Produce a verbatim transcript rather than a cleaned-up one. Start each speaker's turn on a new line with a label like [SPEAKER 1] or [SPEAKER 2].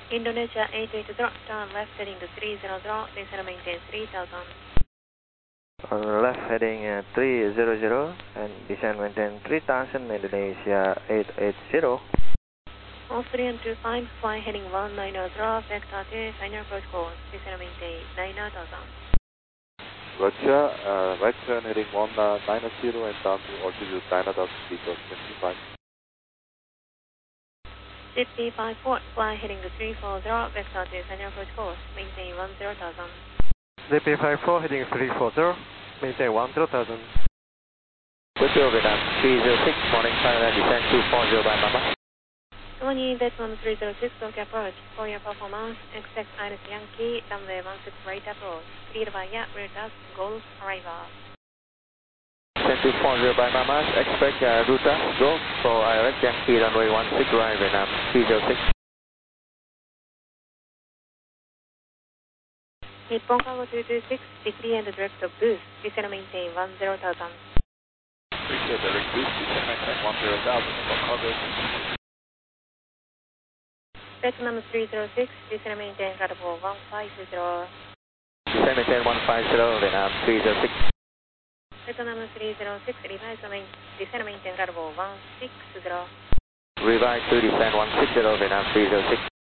[SPEAKER 1] Indonesia eight eight zero, turn left heading to three zero zero, descend and maintain three thousand.
[SPEAKER 2] On left heading uh, three zero zero and descend maintain three thousand, Indonesia eight eight zero.
[SPEAKER 1] All three and two five, fly heading one nine zero, vector two, final approach course, descend and maintain nine thousand.
[SPEAKER 3] Roger, uh, right turn heading one nine zero and down to altitude nine thousand feet of fifty-five.
[SPEAKER 1] fifty-five four, fly heading to three four zero, vector two, final approach course, maintain one zero thousand.
[SPEAKER 2] Z P five four heading three four zero, maintain one zero thousand.
[SPEAKER 4] Tokyo Vietnam three zero six, morning final descent two four zero by Mama.
[SPEAKER 1] Tony, Vietnam three zero six, Tokyo approach. For your performance, expect Iris Yankee, runway one six right approach. Clear via rear task, Golf arrival.
[SPEAKER 4] Descent two four zero by Mama, expect uh, Ruta, go for Iris Yankee, runway one six right, Vietnam three zero six.
[SPEAKER 1] Nippon Cargo two two six, degree and direct of boost, descend and maintain one zero thousand.
[SPEAKER 3] Appreciate direct boost, descend maintain one zero thousand, Nippon Cargo.
[SPEAKER 1] Vietnam three zero six, descend and maintain level one five zero.
[SPEAKER 4] Descend maintain one five zero, Vietnam three zero six.
[SPEAKER 1] Vietnam three zero six, revise and main, descend and maintain level one six zero.
[SPEAKER 4] Revise to descend one six zero, Vietnam three zero six.